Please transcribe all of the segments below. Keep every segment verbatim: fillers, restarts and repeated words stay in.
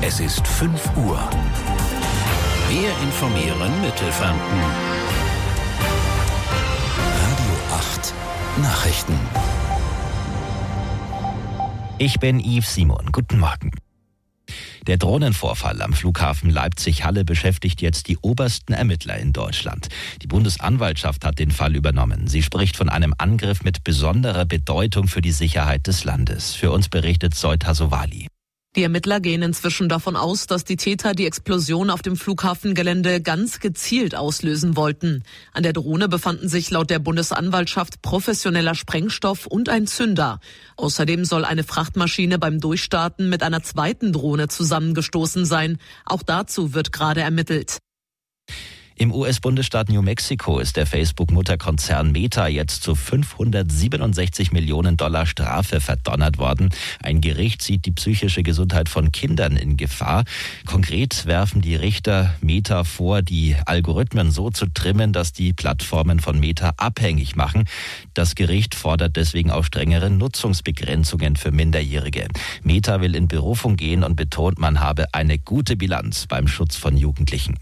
Es ist fünf Uhr. Wir informieren Mittelfranken. Radio acht Nachrichten. Ich bin Yves Simon. Guten Morgen. Der Drohnenvorfall am Flughafen Leipzig-Halle beschäftigt jetzt die obersten Ermittler in Deutschland. Die Bundesanwaltschaft hat den Fall übernommen. Sie spricht von einem Angriff mit besonderer Bedeutung für die Sicherheit des Landes. Für uns berichtet Zoita Sowali. Die Ermittler gehen inzwischen davon aus, dass die Täter die Explosion auf dem Flughafengelände ganz gezielt auslösen wollten. An der Drohne befanden sich laut der Bundesanwaltschaft professioneller Sprengstoff und ein Zünder. Außerdem soll eine Frachtmaschine beim Durchstarten mit einer zweiten Drohne zusammengestoßen sein. Auch dazu wird gerade ermittelt. Im U S-Bundesstaat New Mexico ist der Facebook-Mutterkonzern Meta jetzt zu fünfhundertsiebenundsechzig Millionen Dollar Strafe verdonnert worden. Ein Gericht sieht die psychische Gesundheit von Kindern in Gefahr. Konkret werfen die Richter Meta vor, die Algorithmen so zu trimmen, dass die Plattformen von Meta abhängig machen. Das Gericht fordert deswegen auch strengere Nutzungsbegrenzungen für Minderjährige. Meta will in Berufung gehen und betont, man habe eine gute Bilanz beim Schutz von Jugendlichen.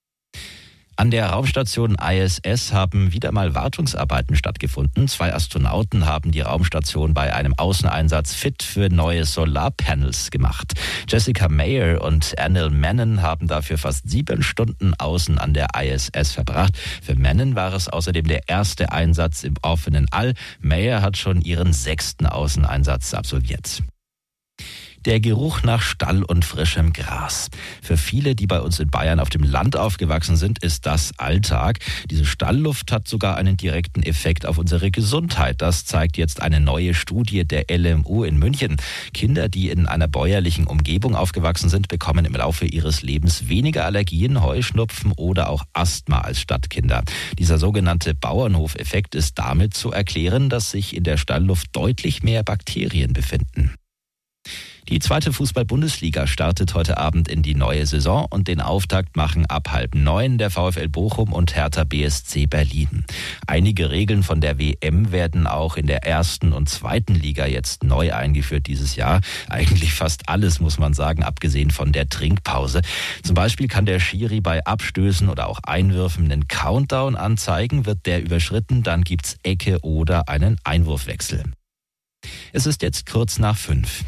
An der Raumstation I S S haben wieder mal Wartungsarbeiten stattgefunden. Zwei Astronauten haben die Raumstation bei einem Außeneinsatz fit für neue Solarpanels gemacht. Jessica Meyer und Anil Menon haben dafür fast sieben Stunden außen an der I S S verbracht. Für Menon war es außerdem der erste Einsatz im offenen All. Meyer hat schon ihren sechsten Außeneinsatz absolviert. Der Geruch nach Stall und frischem Gras. Für viele, die bei uns in Bayern auf dem Land aufgewachsen sind, ist das Alltag. Diese Stallluft hat sogar einen direkten Effekt auf unsere Gesundheit. Das zeigt jetzt eine neue Studie der L M U in München. Kinder, die in einer bäuerlichen Umgebung aufgewachsen sind, bekommen im Laufe ihres Lebens weniger Allergien, Heuschnupfen oder auch Asthma als Stadtkinder. Dieser sogenannte Bauernhofeffekt ist damit zu erklären, dass sich in der Stallluft deutlich mehr Bakterien befinden. Die zweite Fußball-Bundesliga startet heute Abend in die neue Saison und den Auftakt machen ab halb neun der VfL Bochum und Hertha B S C Berlin. Einige Regeln von der W M werden auch in der ersten und zweiten Liga jetzt neu eingeführt dieses Jahr. Eigentlich fast alles, muss man sagen, abgesehen von der Trinkpause. Zum Beispiel kann der Schiri bei Abstößen oder auch Einwürfen einen Countdown anzeigen. Wird der überschritten, dann gibt's Ecke oder einen Einwurfwechsel. Es ist jetzt kurz nach fünf.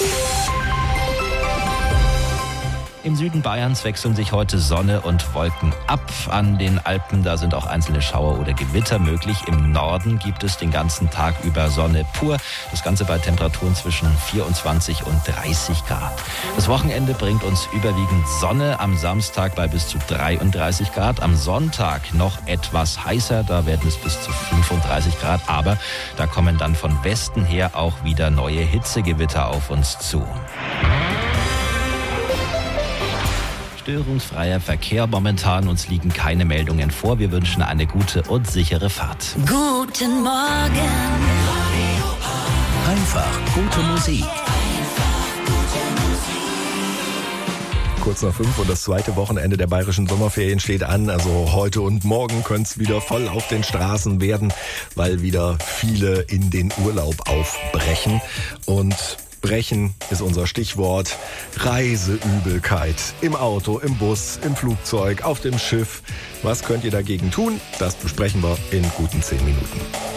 Im Süden Bayerns wechseln sich heute Sonne und Wolken ab. An den Alpen, da sind auch einzelne Schauer oder Gewitter möglich. Im Norden gibt es den ganzen Tag über Sonne pur. Das Ganze bei Temperaturen zwischen vierundzwanzig und dreißig Grad. Das Wochenende bringt uns überwiegend Sonne. Am Samstag bei bis zu dreiunddreißig Grad. Am Sonntag noch etwas heißer. Da werden es bis zu fünfunddreißig Grad. Aber da kommen dann von Westen her auch wieder neue Hitzegewitter auf uns zu. Störungsfreier Verkehr momentan. Uns liegen keine Meldungen vor. Wir wünschen eine gute und sichere Fahrt. Guten Morgen. Einfach gute Musik. Kurz nach fünf und das zweite Wochenende der bayerischen Sommerferien steht an. Also heute und morgen könnte es wieder voll auf den Straßen werden, weil wieder viele in den Urlaub aufbrechen. Und brechen ist unser Stichwort. Reiseübelkeit. Im Auto, im Bus, im Flugzeug, auf dem Schiff. Was könnt ihr dagegen tun? Das besprechen wir in guten zehn Minuten.